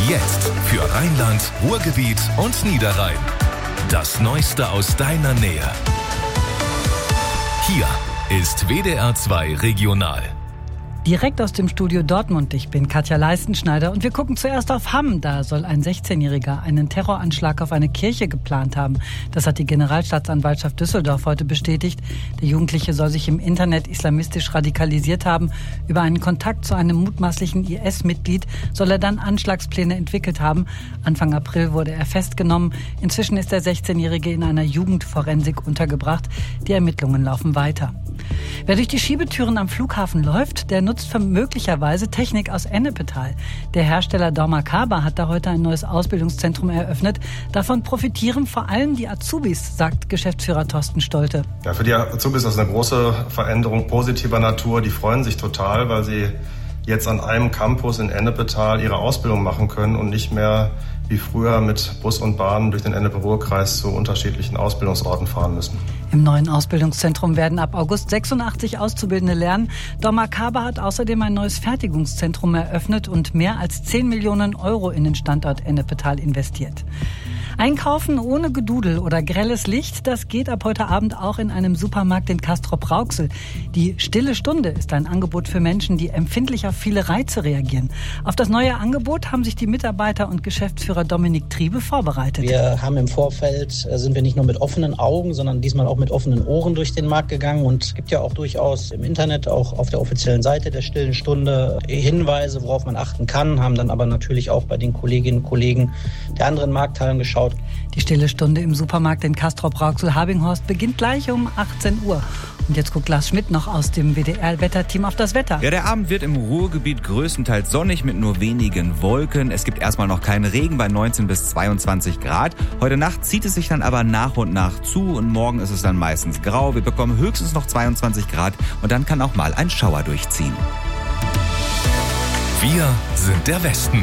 Jetzt für Rheinland, Ruhrgebiet und Niederrhein. Das Neueste aus deiner Nähe. Hier ist WDR 2 Regional. Direkt aus dem Studio Dortmund. Ich bin Katja Leistenschneider und wir gucken zuerst auf Hamm. Da soll ein 16-Jähriger einen Terroranschlag auf eine Kirche geplant haben. Das hat die Generalstaatsanwaltschaft Düsseldorf heute bestätigt. Der Jugendliche soll sich im Internet islamistisch radikalisiert haben. Über einen Kontakt zu einem mutmaßlichen IS-Mitglied soll er dann Anschlagspläne entwickelt haben. Anfang April wurde er festgenommen. Inzwischen ist der 16-Jährige in einer Jugendforensik untergebracht. Die Ermittlungen laufen weiter. Wer durch die Schiebetüren am Flughafen läuft, der nutzt möglicherweise Technik aus Ennepetal. Der Hersteller dormakaba hat da heute ein neues Ausbildungszentrum eröffnet. Davon profitieren vor allem die Azubis, sagt Geschäftsführer Thorsten Stolte. Ja, für die Azubis ist das eine große Veränderung positiver Natur. Die freuen sich total, weil sie jetzt an einem Campus in Ennepetal ihre Ausbildung machen können und nicht mehr wie früher mit Bus und Bahn durch den Ennepe-Ruhr-Kreis zu unterschiedlichen Ausbildungsorten fahren müssen. Im neuen Ausbildungszentrum werden ab August 86 Auszubildende lernen. dormakaba hat außerdem ein neues Fertigungszentrum eröffnet und mehr als 10 Millionen Euro in den Standort Ennepetal investiert. Einkaufen ohne Gedudel oder grelles Licht, das geht ab heute Abend auch in einem Supermarkt in Castrop-Rauxel. Die Stille Stunde ist ein Angebot für Menschen, die empfindlich auf viele Reize reagieren. Auf das neue Angebot haben sich die Mitarbeiter und Geschäftsführer Dominik Triebe vorbereitet. Wir haben im Vorfeld, sind wir nicht nur mit offenen Augen, sondern diesmal auch mit offenen Ohren durch den Markt gegangen. Und es gibt ja auch durchaus im Internet, auch auf der offiziellen Seite der Stillen Stunde, Hinweise, worauf man achten kann, haben dann aber natürlich auch bei den Kolleginnen und Kollegen der anderen Markthallen geschaut. Die Stille Stunde im Supermarkt in Castrop-Rauxel-Habinghorst beginnt gleich um 18 Uhr. Und jetzt guckt Lars Schmidt noch aus dem WDR-Wetterteam auf das Wetter. Ja, der Abend wird im Ruhrgebiet größtenteils sonnig mit nur wenigen Wolken. Es gibt erstmal noch keinen Regen bei 19 bis 22 Grad. Heute Nacht zieht es sich dann aber nach und nach zu und morgen ist es dann meistens grau. Wir bekommen höchstens noch 22 Grad und dann kann auch mal ein Schauer durchziehen. Wir sind der Westen.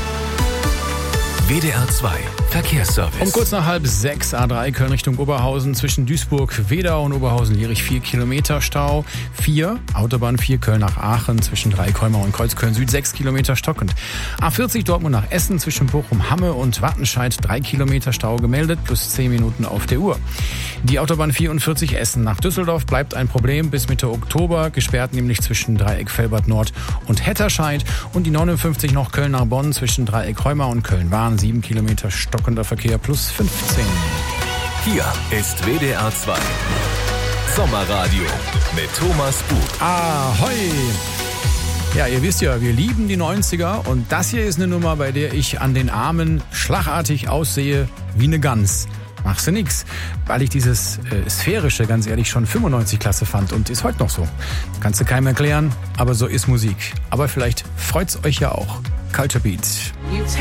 WDR 2 Verkehrsservice. Um kurz nach 5:30 A3 Köln Richtung Oberhausen zwischen Duisburg, Wedau und Oberhausen-Lierich 4 Kilometer Stau. 4, Autobahn 4 Köln nach Aachen zwischen Dreikäumer und Kreuzköln Süd 6 Kilometer stockend. A40 Dortmund nach Essen zwischen Bochum-Hamme und Wattenscheid 3 Kilometer Stau gemeldet, plus 10 Minuten auf der Uhr. Die Autobahn 44 Essen nach Düsseldorf bleibt ein Problem bis Mitte Oktober, gesperrt nämlich zwischen Dreieck Velbert Nord und Hetterscheid. Und die 59 noch Köln nach Bonn zwischen Dreieck Heuma und Köln-Wahn 7 Kilometer stockender Verkehr plus 15. Hier ist WDR 2 Sommerradio mit Thomas Bug. Ahoi! Ja, ihr wisst ja, wir lieben die 90er und das hier ist eine Nummer, bei der ich an den Armen schlagartig aussehe wie eine Gans. Machst du nix, weil ich dieses Sphärische, ganz ehrlich, schon 95 klasse fand und ist heute noch so. Kannst du keinem erklären, aber so ist Musik. Aber vielleicht freut's euch ja auch. Culture Beat.